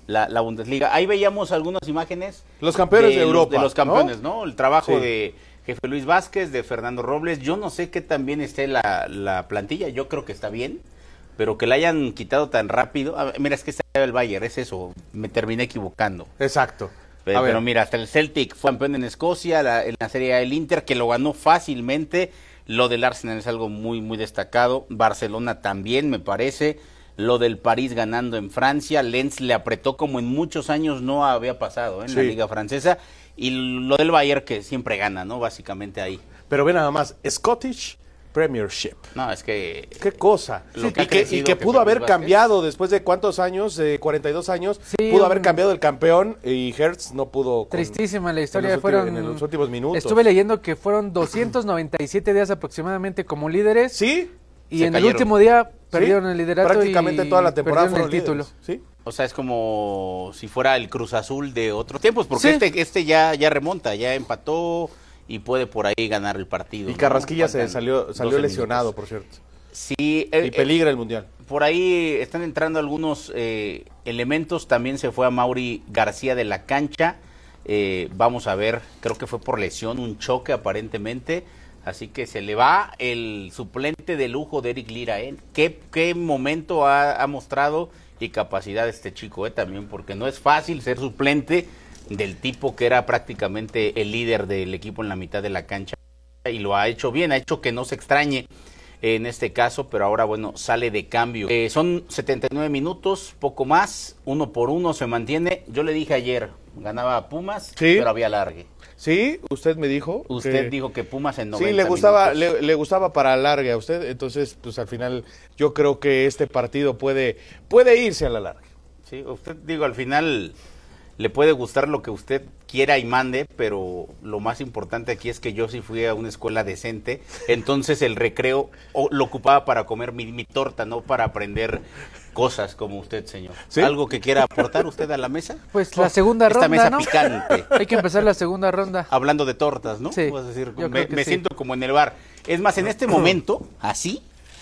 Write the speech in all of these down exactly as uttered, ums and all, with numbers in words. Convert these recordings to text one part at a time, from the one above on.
la, la Bundesliga. Ahí veíamos algunas imágenes. Los campeones de, de Europa. Los, de los campeones, ¿no? ¿no? El trabajo sí. de Jefe Luis Vázquez, de Fernando Robles. Yo no sé qué tan bien esté la, la plantilla. Yo creo que está bien. Pero que la hayan quitado tan rápido. A ver, mira, es que está el Bayern, es eso. Me terminé equivocando. Exacto. Pero, pero mira, hasta el Celtic fue campeón en Escocia, la, en la Serie A el Inter, que lo ganó fácilmente. Lo del Arsenal es algo muy, muy destacado. Barcelona también, me parece. Lo del París ganando en Francia. Lens le apretó como en muchos años no había pasado, ¿eh? en sí. la Liga Francesa. Y lo del Bayern, que siempre gana, ¿no? Básicamente ahí. Pero ve nada más, Scottish Premiership. No, es que... ¿Qué cosa? Sí, que y, que, y que pudo haber Vázquez. cambiado después de cuántos años, de cuarenta y dos años, sí, pudo un... haber cambiado el campeón y Hertz no pudo. Con, Tristísima la historia. En los, fueron, últimos, en los últimos minutos. Estuve leyendo que fueron doscientos noventa y siete días aproximadamente como líderes. Sí. Y en cayeron. el último día perdieron ¿Sí? el liderato. Prácticamente y toda la temporada fueron el título. ¿Sí? O sea, es como si fuera el Cruz Azul de otros tiempos, porque sí. este, este ya, ya remonta, ya empató y puede por ahí ganar el partido. Y Carrasquilla ¿no? se salió, salió lesionado, minutos. por cierto. Sí. Eh, y peligra el Mundial. Por ahí están entrando algunos eh, elementos, también se fue a Mauri García de la cancha, eh, vamos a ver, creo que fue por lesión, un choque aparentemente, así que se le va el suplente de lujo de Eric Lira, ¿eh? ¿Qué, qué momento ha, ha mostrado y capacidad este chico, ¿eh? También, porque no es fácil ser suplente del tipo que era prácticamente el líder del equipo en la mitad de la cancha, y lo ha hecho bien, ha hecho que no se extrañe en este caso, pero ahora bueno, sale de cambio. Eh, son setenta y nueve minutos, poco más, uno por uno se mantiene. Yo le dije ayer, ganaba Pumas, ¿Sí? pero había alargue. Sí, usted me dijo. Usted que... dijo que Pumas en noventa Sí, le gustaba, minutos. le, le gustaba para alargue a usted, entonces pues al final yo creo que este partido puede, puede irse a la larga. Sí, usted digo, al final le puede gustar lo que usted quiera y mande, pero lo más importante aquí es que yo sí fui a una escuela decente, entonces el recreo lo ocupaba para comer mi, mi torta, no para aprender cosas como usted, señor. ¿Sí? ¿Algo que quiera aportar usted a la mesa? Pues la segunda Esta ronda, mesa ¿no? picante. Hay que empezar la segunda ronda. Hablando de tortas, ¿no? Sí, Vas a decir, yo me, creo que me sí. siento como en el bar. Es más, en este momento, así,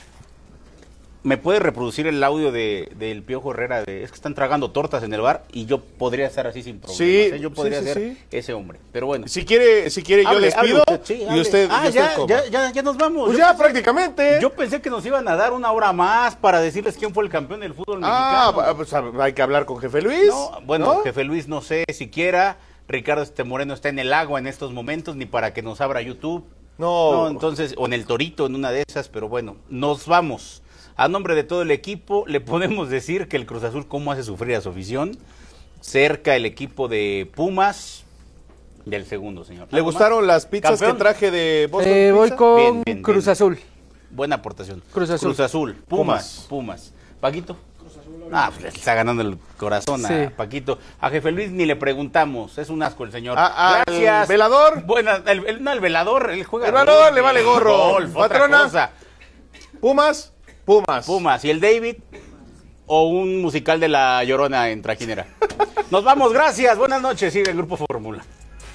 ¿me puede reproducir el audio de del Piojo Herrera? De, es que están tragando tortas en el bar y yo podría estar así sin problemas. Sí, ¿eh? Yo podría sí, sí, ser sí. ese hombre. Pero bueno. Si quiere, si quiere hable, yo les pido usted, sí, y usted, ah, y usted ya, coma. ya, ya, ya nos vamos. Pues yo ya pensé, prácticamente. Yo pensé que nos iban a dar una hora más para decirles quién fue el campeón del fútbol ah, mexicano. Pues hay que hablar con Jefe Luis. No, bueno, ¿no? Jefe Luis no sé siquiera. Ricardo este Moreno está en el agua en estos momentos, ni para que nos abra YouTube. No. No, entonces, o en el Torito, en una de esas, pero bueno, nos vamos. A nombre de todo el equipo, le podemos decir que el Cruz Azul cómo hace sufrir a su afición. Cerca el equipo de Pumas, del segundo, señor. ¿Le gustaron más? Las pizzas ¿Campeón? que traje de Boston eh, Pizza? Voy con Bien, bien, Cruz bien. Azul. Buena aportación. Cruz Azul. Cruz Azul. Pumas. Pumas. Pumas. Paquito. Ah, pues le está ganando el corazón a Sí. Paquito. A Jefe Luis ni le preguntamos, es un asco el señor. Ah, ah, Gracias. ¿el velador? Buenas, el, el- no, el velador, él juega. El velador golf, le vale gorro. golf, otra Patrona. cosa. Pumas, Pumas. Pumas. ¿Y el David? O un musical de La Llorona en Trajinera. Nos vamos, gracias. Buenas noches. Sigue el Grupo Fórmula.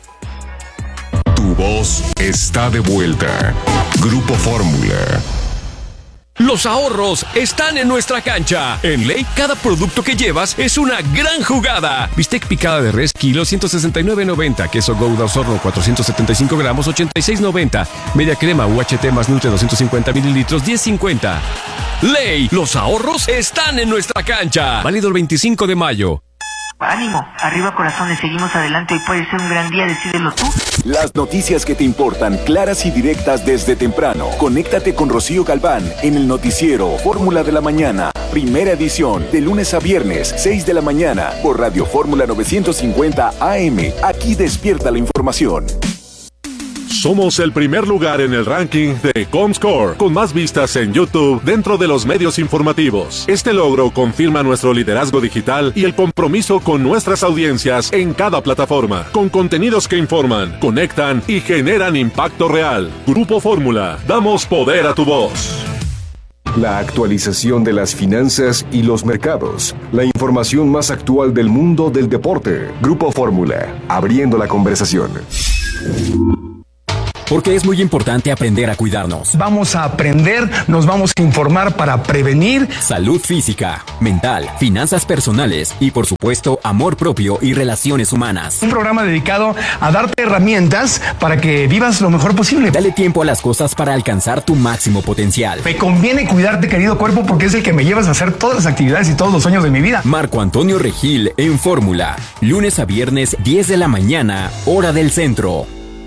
Tu voz está de vuelta. Grupo Fórmula. Los ahorros están en nuestra cancha. En Ley, cada producto que llevas es una gran jugada. Bistec picada de res, kilo, ciento sesenta y nueve noventa. Queso Gouda Osorno, cuatrocientos setenta y cinco gramos, ochenta y seis noventa. Media crema U H T más Nutre, doscientos cincuenta mililitros, diez cincuenta. Ley, los ahorros están en nuestra cancha. Válido el veinticinco de mayo. Ánimo, arriba corazones, seguimos adelante, hoy puede ser un gran día, decídelo tú. Las noticias que te importan, claras y directas desde temprano. Conéctate con Rocío Galván en el noticiero Fórmula de la Mañana. Primera edición, de lunes a viernes, seis de la mañana, por Radio Fórmula novecientos cincuenta A M. Aquí despierta la información. Somos el primer lugar en el ranking de Comscore, con más vistas en YouTube dentro de los medios informativos. Este logro confirma nuestro liderazgo digital y el compromiso con nuestras audiencias en cada plataforma, con contenidos que informan, conectan y generan impacto real. Grupo Fórmula, damos poder a tu voz. La actualización de las finanzas y los mercados. La información más actual del mundo del deporte. Grupo Fórmula, abriendo la conversación. porque es muy importante aprender a cuidarnos. Vamos a aprender, nos vamos a informar para prevenir. Salud física, mental, finanzas personales y, por supuesto, amor propio y relaciones humanas. Un programa dedicado a darte herramientas para que vivas lo mejor posible. Dale tiempo a las cosas para alcanzar tu máximo potencial. Me conviene cuidarte, querido cuerpo, porque es el que me llevas a hacer todas las actividades y todos los sueños de mi vida. Marco Antonio Regil en Fórmula, lunes a viernes, diez de la mañana, hora del centro.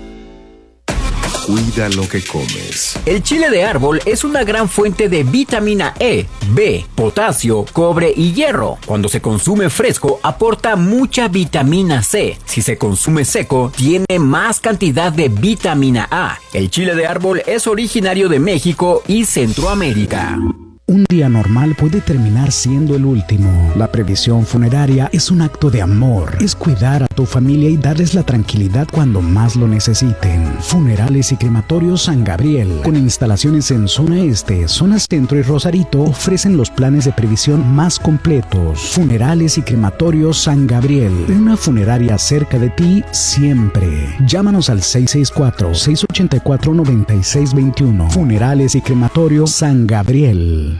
Cuida lo que comes. El chile de árbol es una gran fuente de vitamina E, B, potasio, cobre y hierro. Cuando se consume fresco, aporta mucha vitamina C. Si se consume seco, tiene más cantidad de vitamina A. El chile de árbol es originario de México y Centroamérica. Un día normal puede terminar siendo el último. La previsión funeraria es un acto de amor. Es cuidar a tu familia y darles la tranquilidad cuando más lo necesiten. Funerales y Crematorios San Gabriel, con instalaciones en zona este, zona centro y Rosarito, ofrecen los planes de previsión más completos. Funerales y Crematorios San Gabriel, una funeraria cerca de ti siempre. Llámanos al seis seis cuatro, seis ocho cuatro, nueve seis dos uno. Funerales y Crematorios San Gabriel.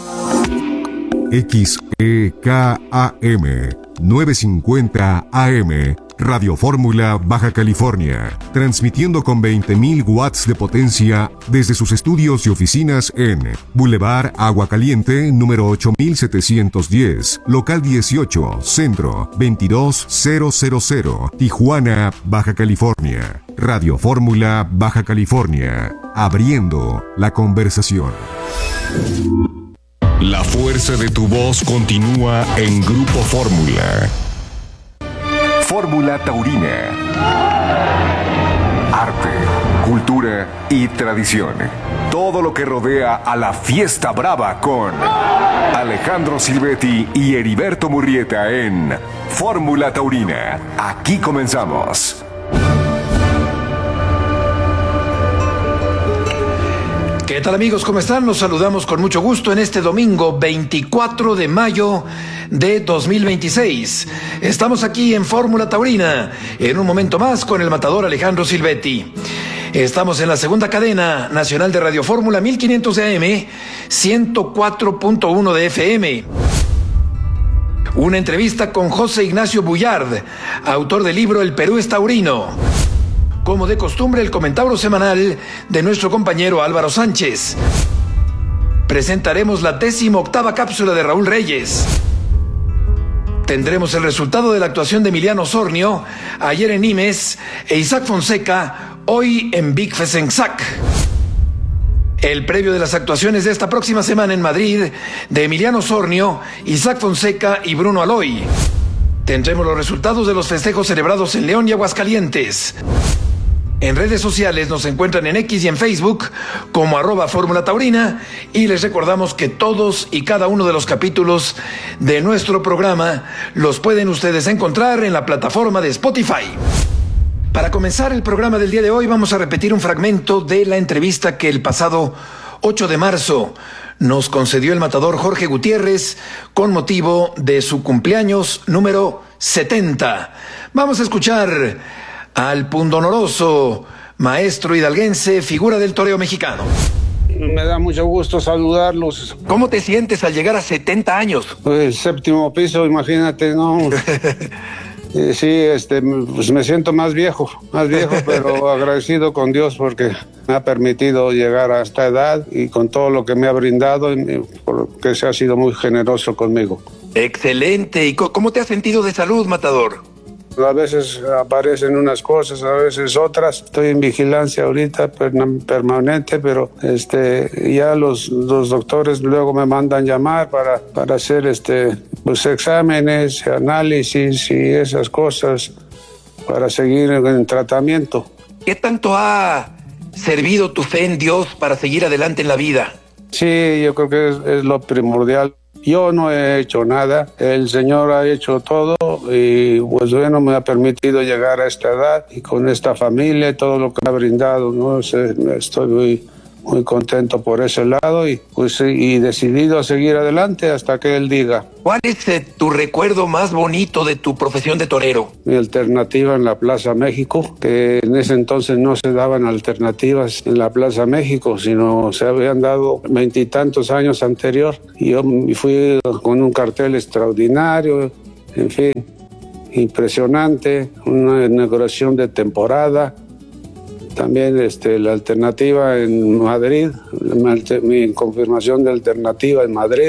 X E K A M novecientos cincuenta A M, Radio Fórmula, Baja California, transmitiendo con veinte mil watts de potencia desde sus estudios y oficinas en Boulevard Agua Caliente, número ocho mil setecientos diez, local dieciocho, Centro, veintidós mil, Tijuana, Baja California. Radio Fórmula, Baja California, abriendo la conversación. La fuerza de tu voz continúa en Grupo Fórmula. Fórmula Taurina. Arte, cultura y tradición. Todo lo que rodea a la fiesta brava con Alejandro Silvetti y Heriberto Murrieta en Fórmula Taurina. Aquí comenzamos. ¿Qué tal, amigos? ¿Cómo están? Los saludamos con mucho gusto en este domingo veinticuatro de mayo de dos mil veintiséis. Estamos aquí en Fórmula Taurina, en un momento más con el matador Alejandro Silvetti. Estamos en la segunda cadena nacional de Radio Fórmula, mil quinientos de A M, ciento cuatro punto uno de F M. Una entrevista con José Ignacio Bullard, autor del libro El Perú es Taurino. Como de costumbre, el comentario semanal de nuestro compañero Álvaro Sánchez. Presentaremos la décima octava cápsula de Raúl Reyes. Tendremos el resultado de la actuación de Emiliano Osornio ayer en Nimes e Isaac Fonseca hoy en Big Fesensac. El previo de las actuaciones de esta próxima semana en Madrid de Emiliano Osornio, Isaac Fonseca y Bruno Aloy. Tendremos los resultados de los festejos celebrados en León y Aguascalientes. En redes sociales nos encuentran en X y en Facebook como arroba Fórmula Taurina, y les recordamos que todos y cada uno de los capítulos de nuestro programa los pueden ustedes encontrar en la plataforma de Spotify. Para comenzar el programa del día de hoy vamos a repetir un fragmento de la entrevista que el pasado ocho de marzo nos concedió el matador Jorge Gutiérrez con motivo de su cumpleaños número setenta. Vamos a escuchar al pundonoroso maestro hidalguense, figura del toreo mexicano. Me da mucho gusto saludarlos. ¿Cómo te sientes al llegar a setenta años? Pues séptimo piso, imagínate, ¿no? eh, sí, este, pues me siento más viejo, más viejo, pero agradecido con Dios porque me ha permitido llegar a esta edad y con todo lo que me ha brindado, y porque se ha sido muy generoso conmigo. Excelente. ¿Y cómo te has sentido de salud, matador? A veces aparecen unas cosas, a veces otras. Estoy en vigilancia ahorita permanente, pero este ya los, los doctores luego me mandan llamar para, para hacer este pues exámenes, análisis y esas cosas para seguir en tratamiento. ¿Qué tanto ha servido tu fe en Dios para seguir adelante en la vida? Sí, yo creo que es, es lo primordial. Yo no he hecho nada, el Señor ha hecho todo y pues bueno, me ha permitido llegar a esta edad y con esta familia y todo lo que me ha brindado, ¿no? Estoy muy, muy contento por ese lado y pues y decidido a seguir adelante hasta que él diga. ¿Cuál es eh, tu recuerdo más bonito de tu profesión de torero? Mi alternativa en la Plaza México, que en ese entonces no se daban alternativas en la Plaza México, sino se habían dado veintitantos años anterior. Y yo fui con un cartel extraordinario, en fin, impresionante, una inauguración de temporada. También este, la alternativa en Madrid, mi confirmación de alternativa en Madrid,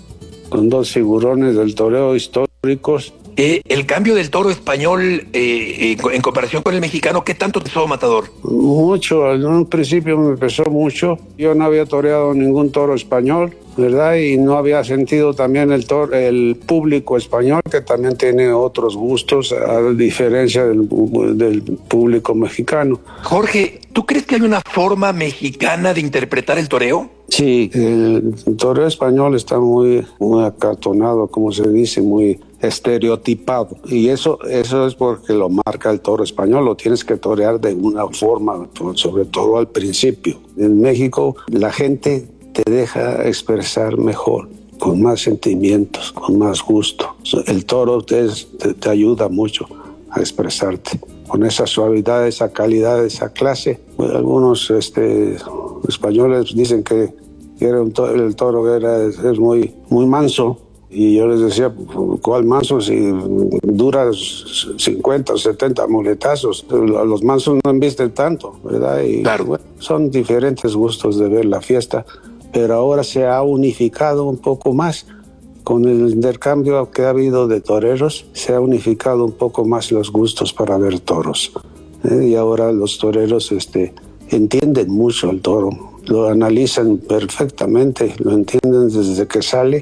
con dos figurones del toreo históricos. Eh, el cambio del toro español eh, eh, en comparación con el mexicano, ¿qué tanto te pesó, Matador? Mucho, en un principio me pesó mucho. Yo no había toreado ningún toro español, ¿verdad? Y no había sentido también el, toro, el público español, que también tiene otros gustos, a diferencia del, del público mexicano. Jorge, ¿tú crees que hay una forma mexicana de interpretar el toreo? Sí, el toreo español está muy, muy acartonado, como se dice, muy estereotipado. Y eso, eso es porque lo marca el toro español, lo tienes que torear de una forma, sobre todo al principio. En México la gente te deja expresar mejor, con más sentimientos, con más gusto. El toro te, te, te ayuda mucho a expresarte con esa suavidad, esa calidad, esa clase. Bueno, algunos este, españoles dicen que era un toro, el toro era, es muy, muy manso, y yo les decía, ¿cuál manso? Si dura cincuenta o setenta muletazos, los mansos no embisten tanto, ¿verdad? Y claro. Bueno, son diferentes gustos de ver la fiesta, pero ahora se ha unificado un poco más. Con el intercambio que ha habido de toreros, se ha unificado un poco más los gustos para ver toros. ¿eh? Y ahora los toreros este, entienden mucho el toro, lo analizan perfectamente, lo entienden desde que sale,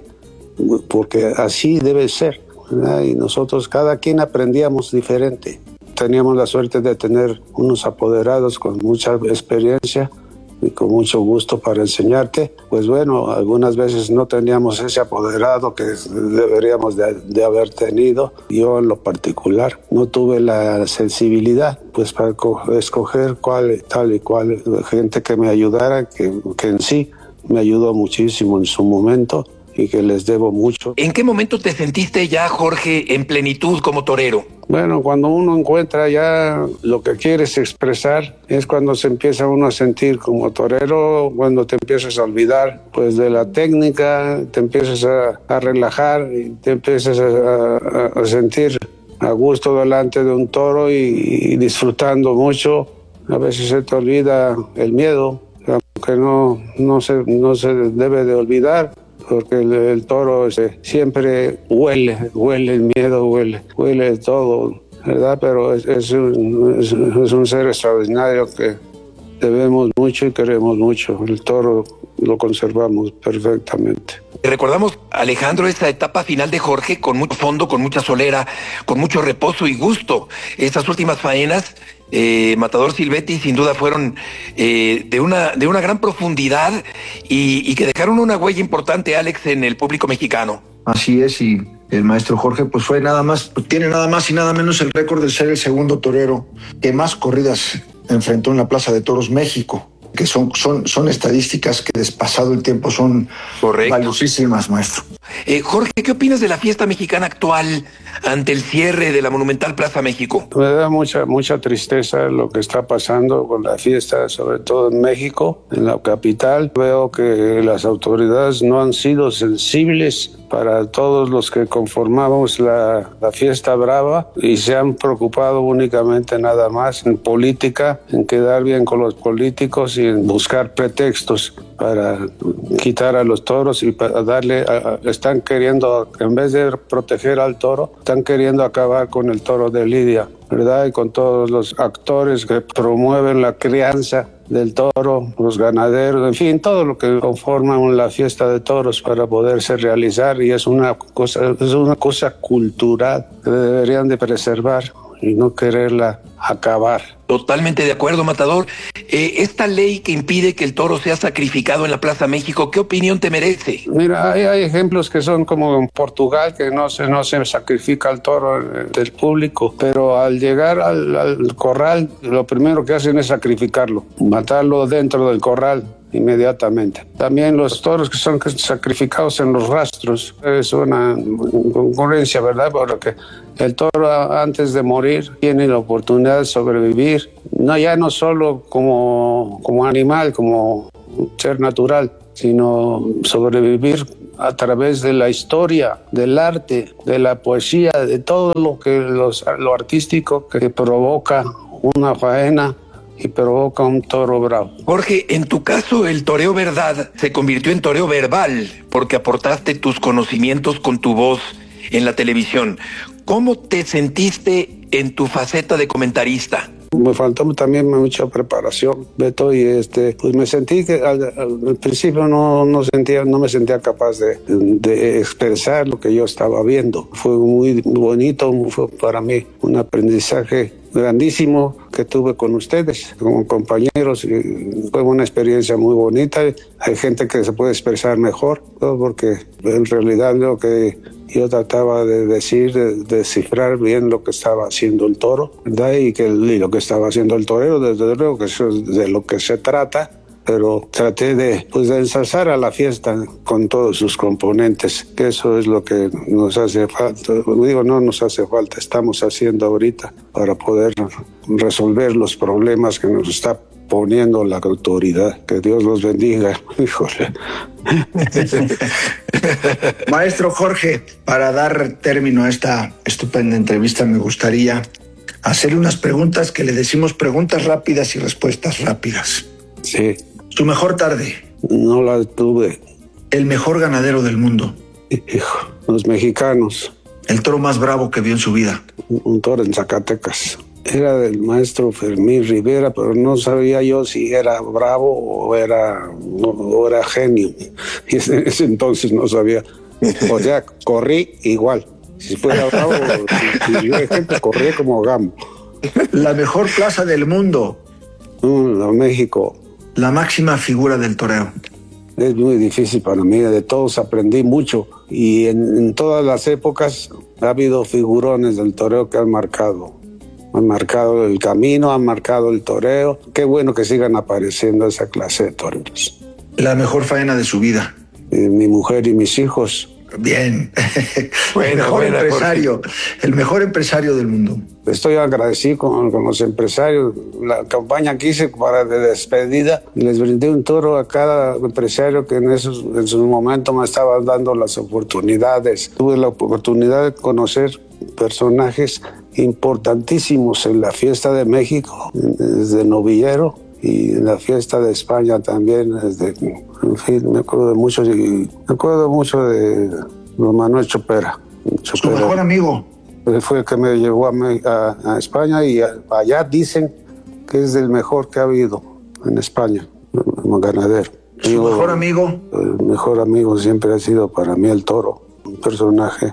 porque así debe ser. ¿verdad? Y nosotros, cada quien aprendíamos diferente. Teníamos la suerte de tener unos apoderados con mucha experiencia y con mucho gusto para enseñarte. Pues bueno, algunas veces no teníamos ese apoderado que deberíamos de, de haber tenido. Yo en lo particular no tuve la sensibilidad pues para escoger cuál tal y cual gente que me ayudara, que, que en sí me ayudó muchísimo en su momento y que les debo mucho. ¿En qué momento te sentiste ya, Jorge, en plenitud como torero? Bueno, cuando uno encuentra ya lo que quieres expresar, es cuando se empieza uno a sentir como torero, cuando te empiezas a olvidar pues de la técnica, te empiezas a, a relajar y te empiezas a, a, a sentir a gusto delante de un toro y, y disfrutando mucho. A veces se te olvida el miedo, aunque no, no, se, no se debe de olvidar, porque el, el toro este, siempre huele, huele el miedo, huele, huele todo, ¿verdad? Pero es, es, un, es, es un ser extraordinario que debemos mucho y queremos mucho. El toro lo conservamos perfectamente. Recordamos, Alejandro, esta etapa final de Jorge con mucho fondo, con mucha solera, con mucho reposo y gusto. Estas últimas faenas, eh, Matador Silvetti, sin duda fueron eh, de, una, de una gran profundidad y, y que dejaron una huella importante, Alex, en el público mexicano. Así es, y el maestro Jorge pues fue nada más, tiene nada más y nada menos el récord de ser el segundo torero que más corridas enfrentó en la Plaza de Toros México, que son, son, son estadísticas que despasado el tiempo son valiosísimas, maestro. Eh, Jorge, ¿qué opinas de la fiesta mexicana actual ante el cierre de la Monumental Plaza México? Me da mucha, mucha tristeza lo que está pasando con la fiesta, sobre todo en México, en la capital. Veo que las autoridades no han sido sensibles para todos los que conformamos la, la fiesta brava y se han preocupado únicamente nada más en política, en quedar bien con los políticos y en buscar pretextos para quitar a los toros y para darle, a, están queriendo, en vez de proteger al toro, están queriendo acabar con el toro de Lidia, ¿verdad? Y con todos los actores que promueven la crianza del toro, los ganaderos, en fin, todo lo que conforman la fiesta de toros para poderse realizar, y es una cosa, es una cosa cultural que deberían de preservar y no quererla acabar. Totalmente de acuerdo, Matador. Eh, esta ley que impide que el toro sea sacrificado en la Plaza México, ¿qué opinión te merece? Mira, hay, hay ejemplos que son como en Portugal, que no se, no se sacrifica al toro del público, pero al llegar al, al corral, lo primero que hacen es sacrificarlo, matarlo dentro del corral. inmediatamente. También los toros que son sacrificados en los rastros, es una concurrencia, ¿verdad? Porque el toro antes de morir tiene la oportunidad de sobrevivir, no ya no solo como, como animal, como ser natural, sino sobrevivir a través de la historia, del arte, de la poesía, de todo lo que los, lo artístico que provoca una faena y provoca un toro bravo. Jorge, en tu caso el toreo verdad se convirtió en toreo verbal porque aportaste tus conocimientos con tu voz en la televisión. ¿Cómo te sentiste en tu faceta de comentarista? Me faltó también mucha preparación, Beto, y este, pues me sentí que al, al principio no, no sentía, no me sentía capaz de, de expresar lo que yo estaba viendo. Fue muy bonito, fue para mí un aprendizaje grandísimo que tuve con ustedes como compañeros, y fue una experiencia muy bonita. Hay gente que se puede expresar mejor, ¿no? Porque en realidad lo que yo trataba de decir, de descifrar bien lo que estaba haciendo el toro, ¿verdad? Y, que, y lo que estaba haciendo el torero, desde luego que eso es de lo que se trata, pero traté de, pues, de ensalzar a la fiesta con todos sus componentes, que eso es lo que nos hace falta. Digo, no nos hace falta, estamos haciendo ahorita para poder resolver los problemas que nos está poniendo la autoridad. Que Dios los bendiga. Híjole. Maestro Jorge, para dar término a esta estupenda entrevista, me gustaría hacerle unas preguntas que le decimos preguntas rápidas y respuestas rápidas. Sí. ¿Su mejor tarde? No la tuve. ¿El mejor ganadero del mundo? Hijo, los mexicanos. ¿El toro más bravo que vio en su vida? Un toro en Zacatecas. Era del maestro Fermín Rivera, pero no sabía yo si era bravo o era, o era genio. Y en ese entonces no sabía. O sea, corrí igual. Si fuera bravo, si, si yo ejemplo, corrí como gamo. La mejor plaza del mundo. No, México. La máxima figura del toreo. Es muy difícil para mí, de todos aprendí mucho. Y en, en todas las épocas ha habido figurones del toreo que han marcado. Han marcado el camino, han marcado el toreo. Qué bueno que sigan apareciendo esa clase de toreros. La mejor faena de su vida. Eh, mi mujer y mis hijos. Bien. Bueno, el mejor buena, empresario, Jorge. El mejor empresario del mundo. Estoy agradecido con, con los empresarios. La campaña que hice para de despedida, les brindé un toro a cada empresario que en esos en su momento me estaban dando las oportunidades. Tuve la oportunidad de conocer personajes importantísimos en la fiesta de México, desde novillero, y en la fiesta de España también, desde, en fin, me acuerdo de muchos, y me acuerdo mucho de don Manuel Chopera. Chopera. ¿Su mejor amigo? Él fue el que me llevó a, a, a España, y a, allá dicen que es el mejor que ha habido en España, como ganadero. ¿Su Digo, mejor amigo? El mejor amigo siempre ha sido para mí el toro, un personaje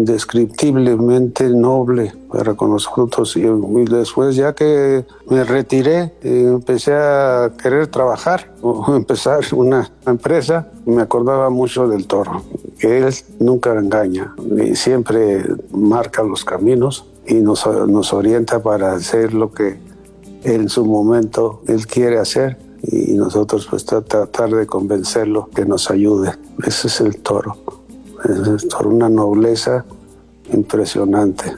indescriptiblemente noble para con nosotros. Y, y después, ya que me retiré, eh, empecé a querer trabajar o empezar una empresa, me acordaba mucho del toro, que él nunca engaña y siempre marca los caminos y nos, nos orienta para hacer lo que en su momento él quiere hacer, y nosotros pues tratar de convencerlo que nos ayude. Ese es el toro. Es una nobleza impresionante.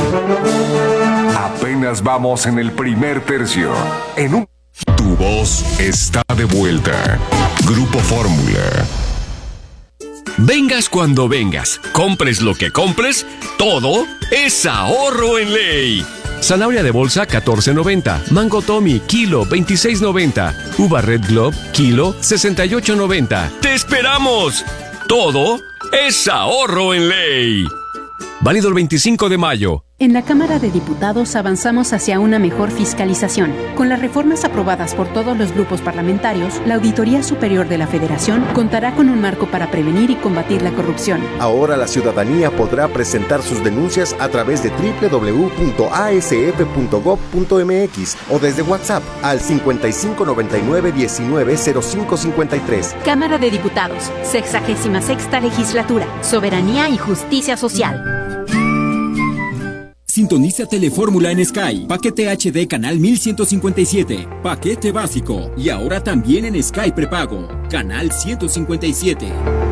Apenas vamos en el primer tercio. En un... Tu voz está de vuelta. Grupo Fórmula. Vengas cuando vengas, compres lo que compres, todo es ahorro en ley. Zanahoria de bolsa catorce noventa, mango Tommy kilo veintiséis noventa, uva Red Globe kilo sesenta y ocho noventa. ¡Te esperamos! Todo es ahorro en ley. Válido el veinticinco de mayo. En la Cámara de Diputados avanzamos hacia una mejor fiscalización. Con las reformas aprobadas por todos los grupos parlamentarios, la Auditoría Superior de la Federación contará con un marco para prevenir y combatir la corrupción. Ahora la ciudadanía podrá presentar sus denuncias a través de doble u doble u doble u punto a s f punto gob punto m x o desde WhatsApp al cincuenta y cinco noventa y nueve diecinueve cero cinco cincuenta y tres. Cámara de Diputados, sexagésima sexta legislatura, soberanía y justicia social. Sintoniza Telefórmula en Sky. Paquete H D canal mil ciento cincuenta y siete. Paquete básico. Y ahora también en Sky prepago. Canal ciento cincuenta y siete.